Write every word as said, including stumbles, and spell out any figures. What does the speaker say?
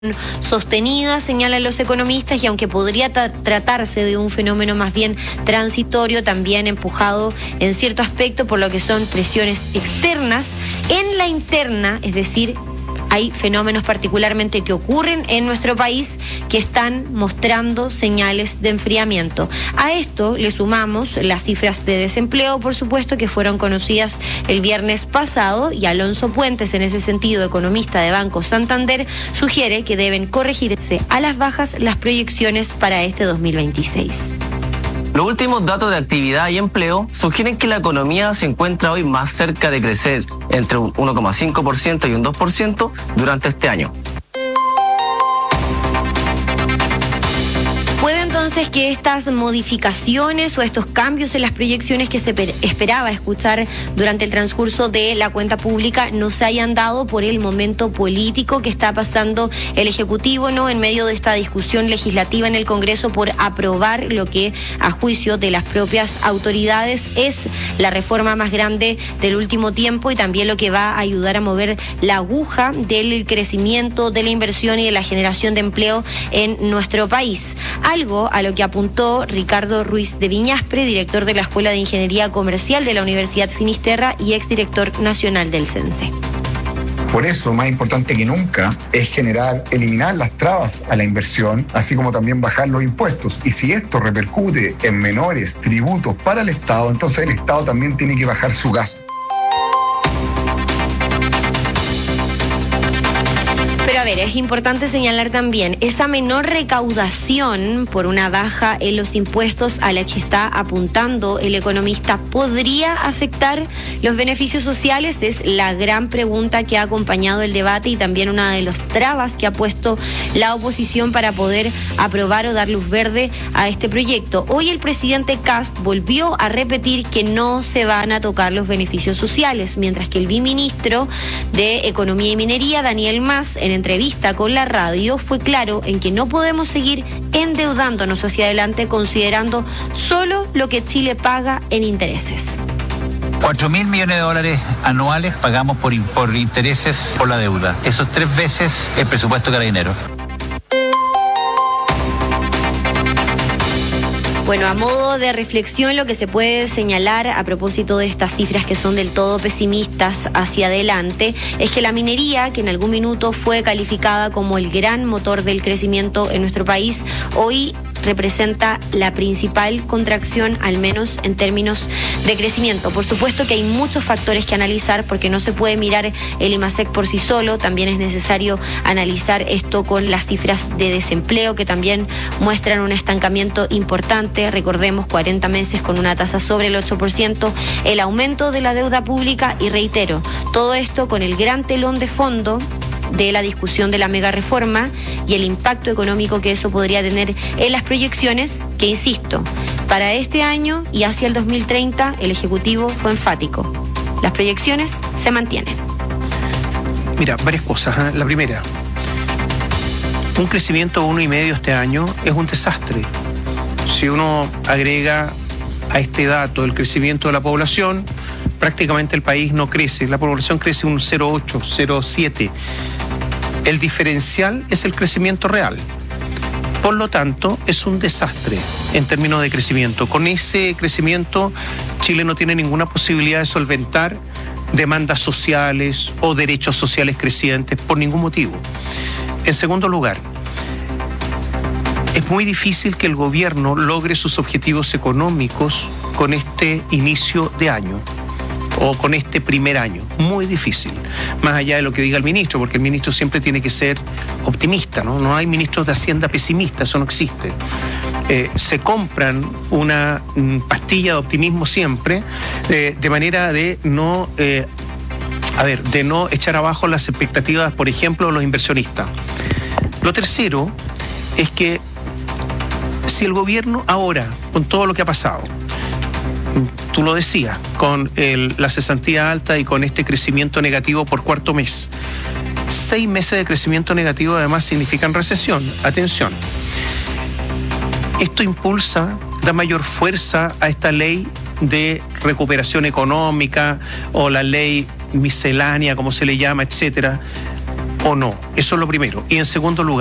sostenida, señalan los economistas, y aunque podría tra- tratarse de un fenómeno más bien transitorio, también empujado en cierto aspecto por lo que son presiones externas, en la interna, es decir, hay fenómenos particularmente que ocurren en nuestro país que están mostrando señales de enfriamiento. A esto le sumamos las cifras de desempleo, por supuesto, que fueron conocidas el viernes pasado, y Alonso Puentes, en ese sentido, economista de Banco Santander, sugiere que deben corregirse a las bajas las proyecciones para este dos mil veintiséis. Los últimos datos de actividad y empleo sugieren que la economía se encuentra hoy más cerca de crecer entre un uno coma cinco por ciento y un dos por ciento durante este año. ¿Puede entonces que estas modificaciones o estos cambios en las proyecciones que se esperaba escuchar durante el transcurso de la cuenta pública no se hayan dado por el momento político que está pasando el Ejecutivo, ¿no?, en medio de esta discusión legislativa en el Congreso por aprobar lo que, a juicio de las propias autoridades, es la reforma más grande del último tiempo y también lo que va a ayudar a mover la aguja del crecimiento, de la inversión y de la generación de empleo en nuestro país? Algo a lo que apuntó Ricardo Ruiz de Viñaspre, director de la Escuela de Ingeniería Comercial de la Universidad Finisterra y exdirector nacional del CENSE. Por eso, más importante que nunca, es generar, eliminar las trabas a la inversión, así como también bajar los impuestos. Y si esto repercute en menores tributos para el Estado, entonces el Estado también tiene que bajar su gasto. Pero a ver, es importante señalar también, esa menor recaudación por una baja en los impuestos a la que está apuntando el economista, ¿podría afectar los beneficios sociales? Es la gran pregunta que ha acompañado el debate y también una de las trabas que ha puesto la oposición para poder aprobar o dar luz verde a este proyecto. Hoy el presidente Kast volvió a repetir que no se van a tocar los beneficios sociales, mientras que el viceministro de Economía y Minería, Daniel Mas, en entrevista con la radio, fue claro en que no podemos seguir endeudándonos hacia adelante considerando solo lo que Chile paga en intereses. Cuatro mil millones de dólares anuales pagamos por, por intereses por la deuda. Eso es tres veces el presupuesto de Carabineros. Bueno, a modo de reflexión, lo que se puede señalar a propósito de estas cifras que son del todo pesimistas hacia adelante es que la minería, que en algún minuto fue calificada como el gran motor del crecimiento en nuestro país, hoy representa la principal contracción, al menos en términos de crecimiento. Por supuesto que hay muchos factores que analizar porque no se puede mirar el IMASEC por sí solo, también es necesario analizar esto con las cifras de desempleo que también muestran un estancamiento importante, recordemos cuarenta meses con una tasa sobre el ocho por ciento, el aumento de la deuda pública y reitero, todo esto con el gran telón de fondo de la discusión de la mega reforma y el impacto económico que eso podría tener en las proyecciones, que insisto, para este año y hacia el dos mil treinta el Ejecutivo fue enfático. Las proyecciones se mantienen. Mira, varias cosas, ¿eh? La primera, un crecimiento de uno y medio este año es un desastre. Si uno agrega a este dato el crecimiento de la población, prácticamente el país no crece, la población crece un cero coma ocho, cero coma siete. El diferencial es el crecimiento real. Por lo tanto, es un desastre en términos de crecimiento. Con ese crecimiento, Chile no tiene ninguna posibilidad de solventar demandas sociales o derechos sociales crecientes por ningún motivo. En segundo lugar, es muy difícil que el gobierno logre sus objetivos económicos con este inicio de año o con este primer año. Muy difícil, más allá de lo que diga el ministro, porque el ministro siempre tiene que ser optimista, ¿no? No hay ministros de Hacienda pesimistas, eso no existe. Eh, se compran una mm, pastilla de optimismo siempre, eh, de manera de no, eh, a ver, de no echar abajo las expectativas, por ejemplo, de los inversionistas. Lo tercero es que si el gobierno ahora, con todo lo que ha pasado, tú lo decías, con el, la cesantía alta y con este crecimiento negativo por cuarto mes, seis meses de crecimiento negativo además significan recesión. Atención, esto impulsa, da mayor fuerza a esta ley de recuperación económica o la ley miscelánea, como se le llama, etcétera, o no. Eso es lo primero. Y en segundo lugar,